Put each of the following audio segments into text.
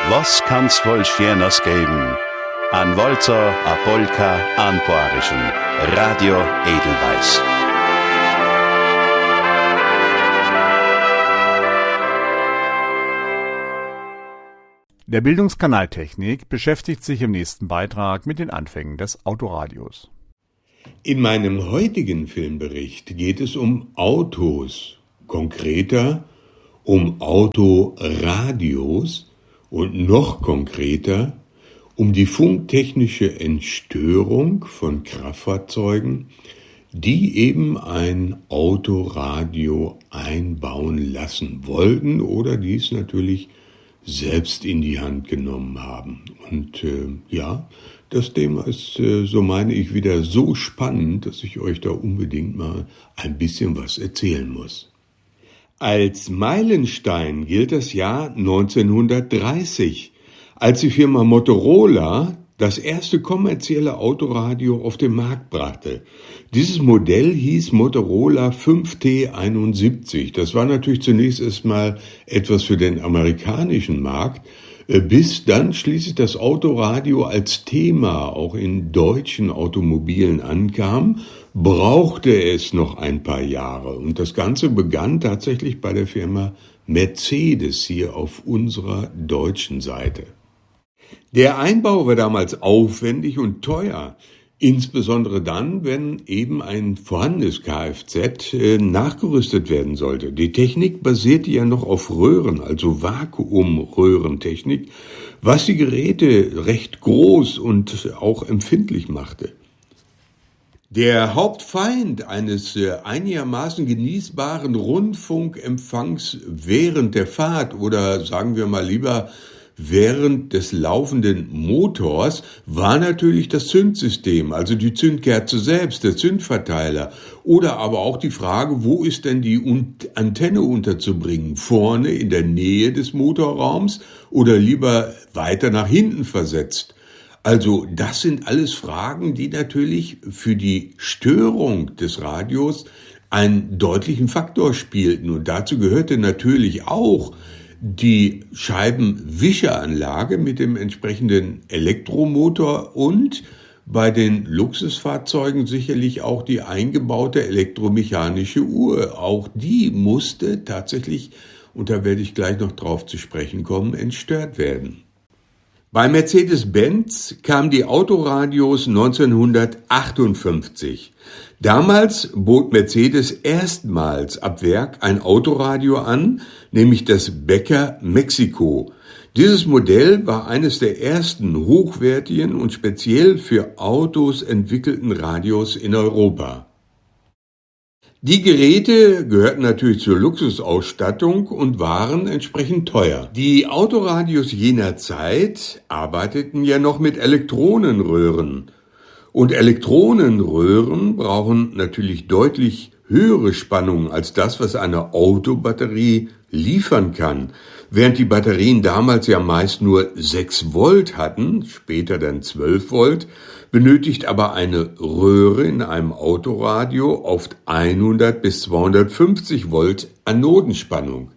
Was kann's wohl Schöners geben? Ein Walzer, a Polka, ein Poarischen. Radio Edelweiss. Der Bildungskanal Technik beschäftigt sich im nächsten Beitrag mit den Anfängen des Autoradios. In meinem heutigen Filmbericht geht es um Autos, konkreter um Autoradios und noch konkreter um die funktechnische Entstörung von Kraftfahrzeugen, die eben ein Autoradio einbauen lassen wollten oder dies natürlich selbst in die Hand genommen haben. Und das Thema ist, so meine ich, wieder so spannend, dass ich euch da unbedingt mal ein bisschen was erzählen muss. Als Meilenstein gilt das Jahr 1930, als die Firma Motorola das erste kommerzielle Autoradio auf den Markt brachte. Dieses Modell hieß Motorola 5T71. Das war natürlich zunächst erstmal etwas für den amerikanischen Markt, bis dann schließlich das Autoradio als Thema auch in deutschen Automobilen ankam, brauchte es noch ein paar Jahre. Und das Ganze begann tatsächlich bei der Firma Mercedes hier auf unserer deutschen Seite. Der Einbau war damals aufwendig und teuer, insbesondere dann, wenn eben ein vorhandenes Kfz nachgerüstet werden sollte. Die Technik basierte ja noch auf Röhren, also Vakuumröhrentechnik, was die Geräte recht groß und auch empfindlich machte. Der Hauptfeind eines einigermaßen genießbaren Rundfunkempfangs während der Fahrt oder sagen wir mal lieber während des laufenden Motors war natürlich das Zündsystem, also die Zündkerze selbst, der Zündverteiler oder aber auch die Frage, wo ist denn die Antenne unterzubringen? Vorne in der Nähe des Motorraums oder lieber weiter nach hinten versetzt? Also das sind alles Fragen, die natürlich für die Störung des Radios einen deutlichen Faktor spielten und dazu gehörte natürlich auch die Scheibenwischeranlage mit dem entsprechenden Elektromotor und bei den Luxusfahrzeugen sicherlich auch die eingebaute elektromechanische Uhr. Auch die musste tatsächlich, und da werde ich gleich noch drauf zu sprechen kommen, entstört werden. Bei Mercedes-Benz kamen die Autoradios 1958. Damals bot Mercedes erstmals ab Werk ein Autoradio an, nämlich das Becker Mexiko. Dieses Modell war eines der ersten hochwertigen und speziell für Autos entwickelten Radios in Europa. Die Geräte gehörten natürlich zur Luxusausstattung und waren entsprechend teuer. Die Autoradios jener Zeit arbeiteten ja noch mit Elektronenröhren. Und Elektronenröhren brauchen natürlich deutlich höhere Spannung als das, was eine Autobatterie liefern kann. Während die Batterien damals ja meist nur 6 Volt hatten, später dann 12 Volt, benötigt aber eine Röhre in einem Autoradio oft 100 bis 250 Volt Anodenspannung.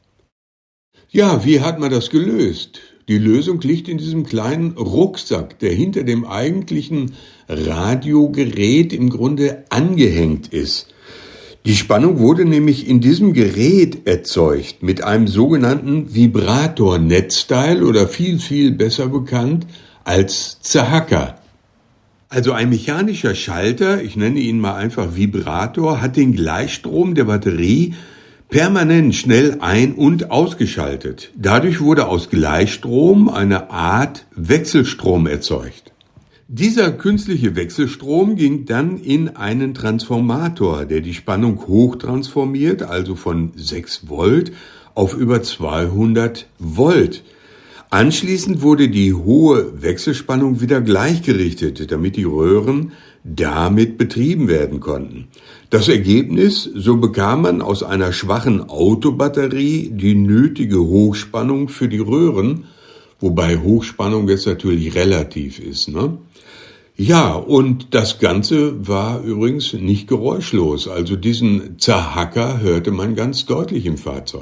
Ja, wie hat man das gelöst? Die Lösung liegt in diesem kleinen Rucksack, der hinter dem eigentlichen Radiogerät im Grunde angehängt ist. Die Spannung wurde nämlich in diesem Gerät erzeugt mit einem sogenannten Vibratornetzteil oder viel besser bekannt als Zahacker. Also ein mechanischer Schalter, ich nenne ihn mal einfach Vibrator, hat den Gleichstrom der Batterie permanent schnell ein- und ausgeschaltet. Dadurch wurde aus Gleichstrom eine Art Wechselstrom erzeugt. Dieser künstliche Wechselstrom ging dann in einen Transformator, der die Spannung hochtransformiert, also von 6 Volt auf über 200 Volt. Anschließend wurde die hohe Wechselspannung wieder gleichgerichtet, damit die Röhren damit betrieben werden konnten. Das Ergebnis, so bekam man aus einer schwachen Autobatterie die nötige Hochspannung für die Röhren, wobei Hochspannung jetzt natürlich relativ ist, ne? Ja, und das Ganze war übrigens nicht geräuschlos, also diesen Zahacker hörte man ganz deutlich im Fahrzeug.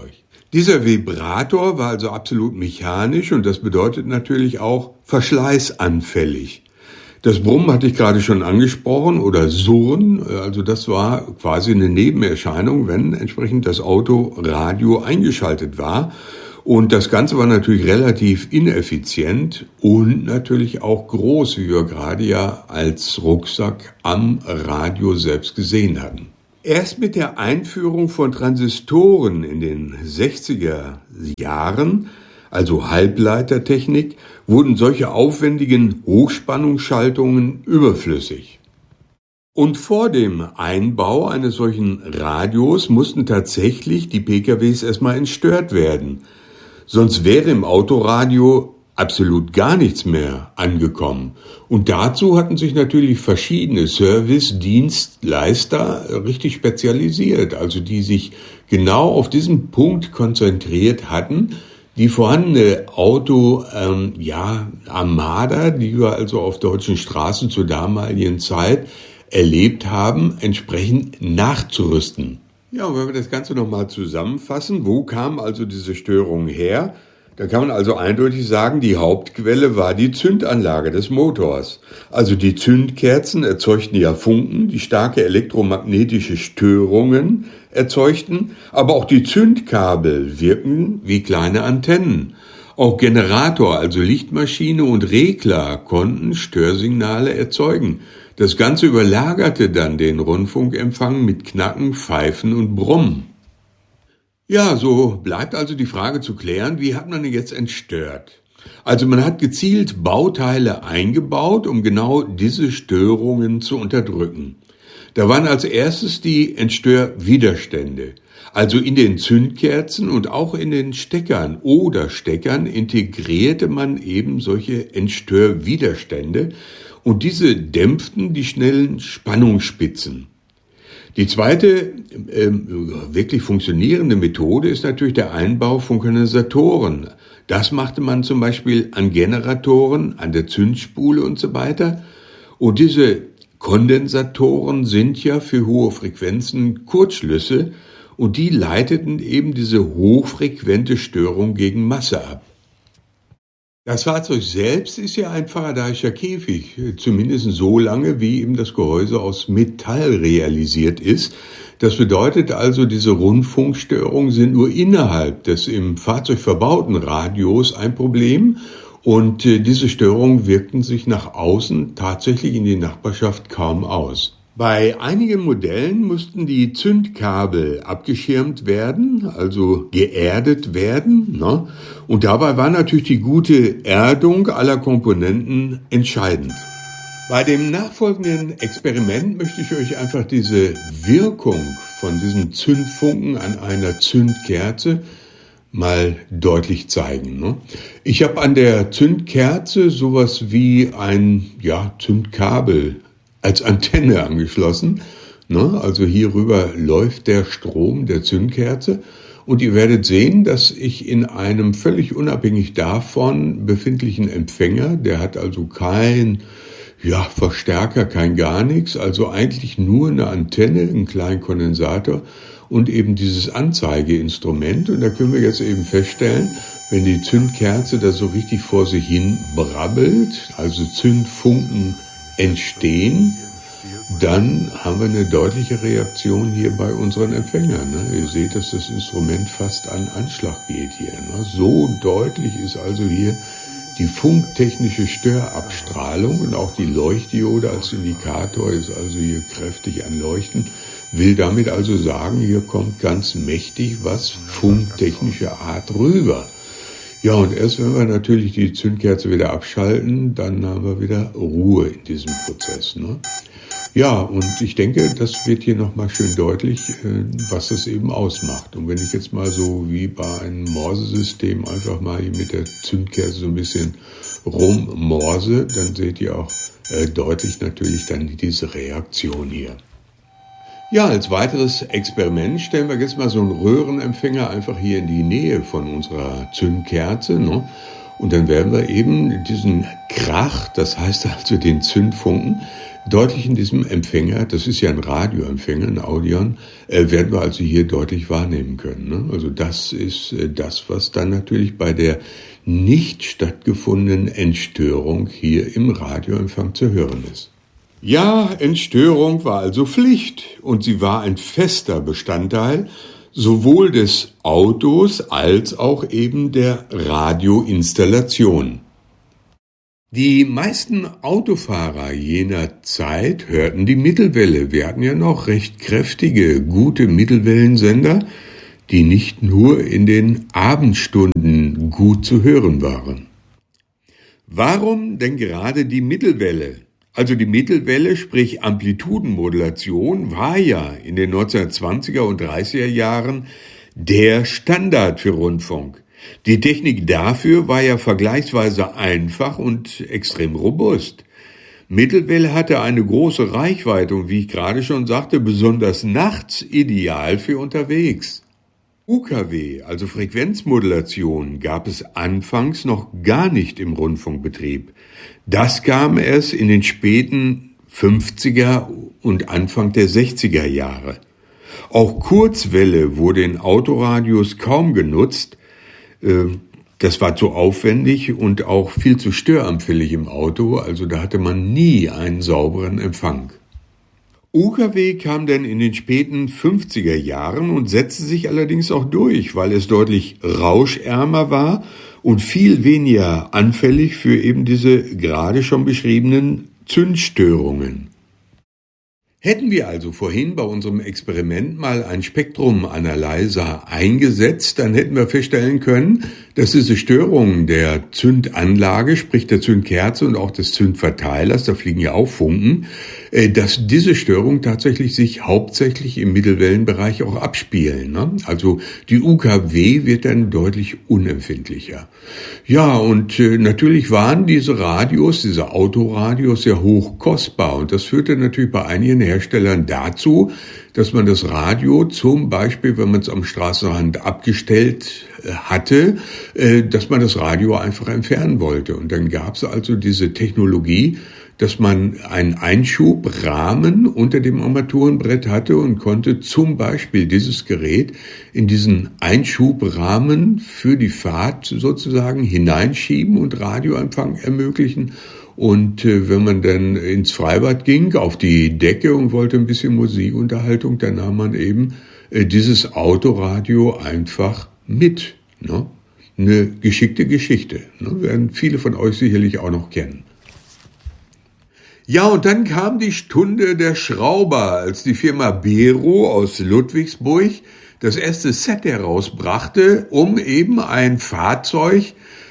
Dieser Vibrator war also absolut mechanisch und das bedeutet natürlich auch verschleißanfällig. Das Brummen hatte ich gerade schon angesprochen oder Surren, also das war quasi eine Nebenerscheinung, wenn entsprechend das Autoradio eingeschaltet war. Und das Ganze war natürlich relativ ineffizient und natürlich auch groß, wie wir gerade ja als Rucksack am Radio selbst gesehen hatten. Erst mit der Einführung von Transistoren in den 60er Jahren, also Halbleitertechnik, wurden solche aufwendigen Hochspannungsschaltungen überflüssig. Und vor dem Einbau eines solchen Radios mussten tatsächlich die PKWs erstmal entstört werden. Sonst wäre im Autoradio absolut gar nichts mehr angekommen. Und dazu hatten sich natürlich verschiedene Service-Dienstleister richtig spezialisiert, also die sich genau auf diesen Punkt konzentriert hatten, die vorhandene Armada, die wir also auf deutschen Straßen zur damaligen Zeit erlebt haben, entsprechend nachzurüsten. Ja, und wenn wir das Ganze nochmal zusammenfassen, wo kam also diese Störung her? Da kann man also eindeutig sagen, die Hauptquelle war die Zündanlage des Motors. Also die Zündkerzen erzeugten ja Funken, die starke elektromagnetische Störungen erzeugten, aber auch die Zündkabel wirkten wie kleine Antennen. Auch Generator, also Lichtmaschine und Regler konnten Störsignale erzeugen. Das Ganze überlagerte dann den Rundfunkempfang mit Knacken, Pfeifen und Brummen. Ja, so bleibt also die Frage zu klären, wie hat man denn jetzt entstört? Also man hat gezielt Bauteile eingebaut, um genau diese Störungen zu unterdrücken. Da waren als erstes die Entstörwiderstände. Also in den Zündkerzen und auch in den Steckern oder Steckern integrierte man eben solche Entstörwiderstände und diese dämpften die schnellen Spannungsspitzen. Die zweite wirklich funktionierende Methode ist natürlich der Einbau von Kondensatoren. Das machte man zum Beispiel an Generatoren, an der Zündspule und so weiter. Und diese Kondensatoren sind ja für hohe Frequenzen Kurzschlüsse und die leiteten eben diese hochfrequente Störung gegen Masse ab. Das Fahrzeug selbst ist ja ein Faraday'scher Käfig, zumindest so lange, wie eben das Gehäuse aus Metall realisiert ist. Das bedeutet also, diese Rundfunkstörungen sind nur innerhalb des im Fahrzeug verbauten Radios ein Problem und diese Störungen wirkten sich nach außen tatsächlich in die Nachbarschaft kaum aus. Bei einigen Modellen mussten die Zündkabel abgeschirmt werden, also geerdet werden, ne? Und dabei war natürlich die gute Erdung aller Komponenten entscheidend. Bei dem nachfolgenden Experiment möchte ich euch einfach diese Wirkung von diesen Zündfunken an einer Zündkerze mal deutlich zeigen, ne? Ich habe an der Zündkerze sowas wie ein Zündkabel als Antenne angeschlossen, ne? Also hierüber läuft der Strom der Zündkerze und ihr werdet sehen, dass ich in einem völlig unabhängig davon befindlichen Empfänger, der hat also kein Verstärker, kein gar nichts, also eigentlich nur eine Antenne, einen kleinen Kondensator und eben dieses Anzeigeinstrument. Und da können wir jetzt eben feststellen, wenn die Zündkerze da so richtig vor sich hin brabbelt, also Zündfunken entstehen, dann haben wir eine deutliche Reaktion hier bei unseren Empfängern. Ne? Ihr seht, dass das Instrument fast an Anschlag geht hier. Ne? So deutlich ist also hier die funktechnische Störabstrahlung und auch die Leuchtdiode als Indikator ist also hier kräftig an Leuchten. Will damit also sagen, hier kommt ganz mächtig was funktechnischer Art rüber. Ja, und erst wenn wir natürlich die Zündkerze wieder abschalten, dann haben wir wieder Ruhe in diesem Prozess, ne? Ja, und ich denke, das wird hier nochmal schön deutlich, was das eben ausmacht. Und wenn ich jetzt mal so wie bei einem Morsesystem einfach mal hier mit der Zündkerze so ein bisschen rummorse, dann seht ihr auch deutlich natürlich dann diese Reaktion hier. Ja, als weiteres Experiment stellen wir jetzt mal so einen Röhrenempfänger einfach hier in die Nähe von unserer Zündkerze, ne? Und dann werden wir eben diesen Krach, das heißt also den Zündfunken, deutlich in diesem Empfänger, das ist ja ein Radioempfänger, ein Audion, werden wir also hier deutlich wahrnehmen können. Ne? Also das ist das, was dann natürlich bei der nicht stattgefundenen Entstörung hier im Radioempfang zu hören ist. Ja, Entstörung war also Pflicht und sie war ein fester Bestandteil sowohl des Autos als auch eben der Radioinstallation. Die meisten Autofahrer jener Zeit hörten die Mittelwelle. Wir hatten ja noch recht kräftige, gute Mittelwellensender, die nicht nur in den Abendstunden gut zu hören waren. Warum denn gerade die Mittelwelle? Also die Mittelwelle, sprich Amplitudenmodulation, war ja in den 1920er und 30er Jahren der Standard für Rundfunk. Die Technik dafür war ja vergleichsweise einfach und extrem robust. Mittelwelle hatte eine große Reichweite und wie ich gerade schon sagte, besonders nachts ideal für unterwegs. UKW, also Frequenzmodulation, gab es anfangs noch gar nicht im Rundfunkbetrieb. Das kam erst in den späten 50er und Anfang der 60er Jahre. Auch Kurzwelle wurde in Autoradios kaum genutzt. Das war zu aufwendig und auch viel zu störanfällig im Auto, also da hatte man nie einen sauberen Empfang. UKW kam dann in den späten 50er Jahren und setzte sich allerdings auch durch, weil es deutlich rauschärmer war und viel weniger anfällig für eben diese gerade schon beschriebenen Zündstörungen. Hätten wir also vorhin bei unserem Experiment mal einen Spektrum-Analyzer eingesetzt, dann hätten wir feststellen können, dass diese Störungen der Zündanlage, sprich der Zündkerze und auch des Zündverteilers, da fliegen ja auch Funken, dass diese Störungen tatsächlich sich hauptsächlich im Mittelwellenbereich auch abspielen. Ne? Also die UKW wird dann deutlich unempfindlicher. Ja, und natürlich waren diese Radios, diese Autoradios sehr hoch kostbar und das führte natürlich bei einigen Herstellern dazu, dass man das Radio zum Beispiel, wenn man es am Straßenrand abgestellt hatte, dass man das Radio einfach entfernen wollte. Und dann gab es also diese Technologie, dass man einen Einschubrahmen unter dem Armaturenbrett hatte und konnte zum Beispiel dieses Gerät in diesen Einschubrahmen für die Fahrt sozusagen hineinschieben und Radioempfang ermöglichen. Und wenn man dann ins Freibad ging, auf die Decke und wollte ein bisschen Musikunterhaltung, dann nahm man eben dieses Autoradio einfach mit. Ne? Eine geschickte Geschichte. Ne? Werden viele von euch sicherlich auch noch kennen. Ja, und dann kam die Stunde der Schrauber, als die Firma Bero aus Ludwigsburg das erste Set herausbrachte, um eben ein Fahrzeug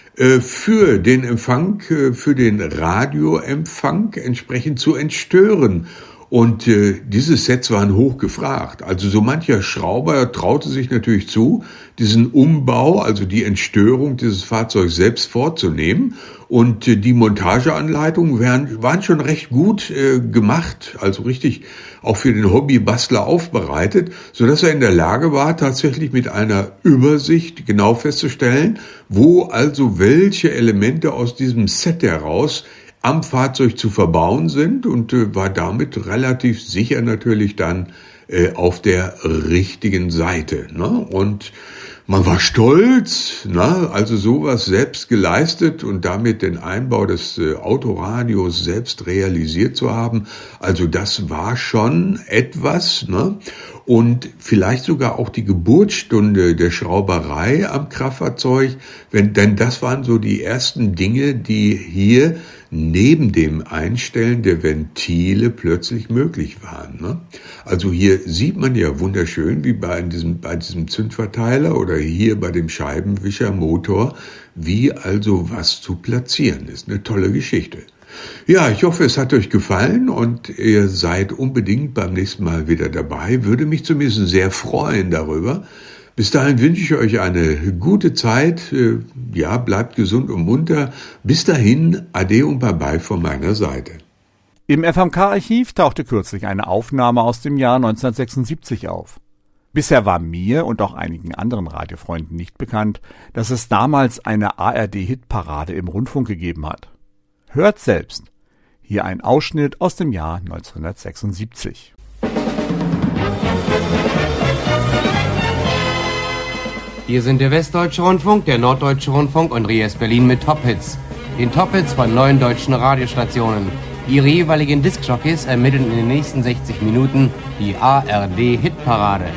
für den Empfang, für den Radioempfang entsprechend zu entstören. Und diese Sets waren hoch gefragt. Also so mancher Schrauber traute sich natürlich zu, diesen Umbau, also die Entstörung dieses Fahrzeugs selbst vorzunehmen. Und die Montageanleitungen waren schon recht gut gemacht, also richtig auch für den Hobbybastler aufbereitet, sodass er in der Lage war, tatsächlich mit einer Übersicht genau festzustellen, wo also welche Elemente aus diesem Set heraus am Fahrzeug zu verbauen sind und war damit relativ sicher natürlich dann auf der richtigen Seite. Ne? Und man war stolz, ne? Also sowas selbst geleistet und damit den Einbau des Autoradios selbst realisiert zu haben. Also das war schon etwas, ne? Und vielleicht sogar auch die Geburtsstunde der Schrauberei am Kraftfahrzeug, denn das waren so die ersten Dinge, die hier neben dem Einstellen der Ventile plötzlich möglich waren. Ne? Also hier sieht man ja wunderschön, wie bei diesem Zündverteiler oder hier bei dem Scheibenwischermotor, wie also was zu platzieren ist. Eine tolle Geschichte. Ja, ich hoffe, es hat euch gefallen und ihr seid unbedingt beim nächsten Mal wieder dabei. Würde mich zumindest sehr freuen darüber. Bis dahin wünsche ich euch eine gute Zeit. Ja, bleibt gesund und munter. Bis dahin, Ade und Bye-bye von meiner Seite. Im FMK-Archiv tauchte kürzlich eine Aufnahme aus dem Jahr 1976 auf. Bisher war mir und auch einigen anderen Radiofreunden nicht bekannt, dass es damals eine ARD-Hitparade im Rundfunk gegeben hat. Hört selbst. Hier ein Ausschnitt aus dem Jahr 1976. Hier sind der Westdeutsche Rundfunk, der Norddeutsche Rundfunk und Rias Berlin mit Top-Hits. Den Top-Hits von 9 deutschen Radiostationen. Ihre jeweiligen Diskjockeys ermitteln in den nächsten 60 Minuten die ARD-Hitparade.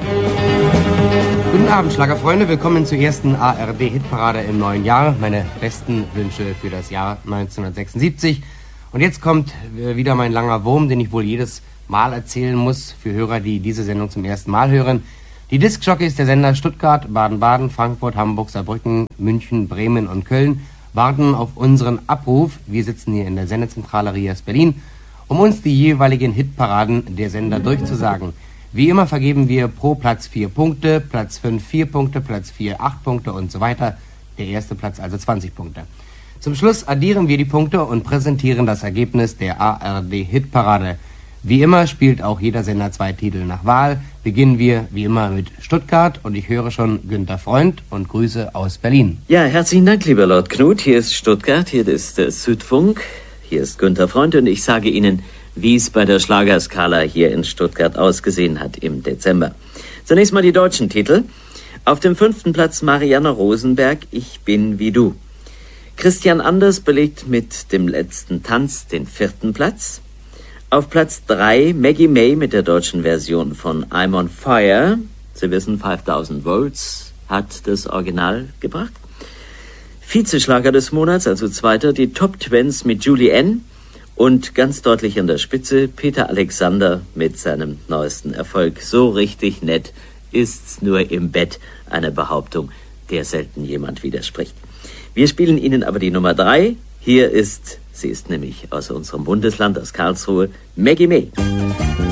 Guten Abend, Schlagerfreunde. Willkommen zur ersten ARD-Hitparade im neuen Jahr. Meine besten Wünsche für das Jahr 1976. Und jetzt kommt wieder mein langer Wurm, den ich wohl jedes Mal erzählen muss für Hörer, die diese Sendung zum ersten Mal hören. Die Diskjockeys der Sender Stuttgart, Baden-Baden, Frankfurt, Hamburg, Saarbrücken, München, Bremen und Köln warten auf unseren Abruf. Wir sitzen hier in der Sendezentrale Rias Berlin, um uns die jeweiligen Hitparaden der Sender durchzusagen. Wie immer vergeben wir pro Platz 4 Punkte, Platz 5 4 Punkte, Platz 4 8 Punkte und so weiter. Der erste Platz also 20 Punkte. Zum Schluss addieren wir die Punkte und präsentieren das Ergebnis der ARD-Hitparade. Wie immer spielt auch jeder Sender 2 Titel nach Wahl. Beginnen wir wie immer mit Stuttgart und ich höre schon Günther Freund und Grüße aus Berlin. Ja, herzlichen Dank, lieber Lord Knut. Hier ist Stuttgart, hier ist der Südfunk, hier ist Günther Freund und ich sage Ihnen, wie es bei der Schlagerskala hier in Stuttgart ausgesehen hat im Dezember. Zunächst mal die deutschen Titel. Auf dem 5. Platz Marianne Rosenberg, Ich bin wie du. Christian Anders belegt mit dem letzten Tanz den 4. Platz. Auf Platz 3 Maggie May mit der deutschen Version von I'm on Fire. Sie wissen, 5000 Volts hat das Original gebracht. Vizeschlager des Monats, also zweiter, die Top Twins mit Julie N. Und ganz deutlich an der Spitze Peter Alexander mit seinem neuesten Erfolg. So richtig nett ist's nur im Bett. Eine Behauptung, der selten jemand widerspricht. Wir spielen Ihnen aber die Nummer 3. Hier ist, sie ist nämlich aus unserem Bundesland, aus Karlsruhe, Maggie May.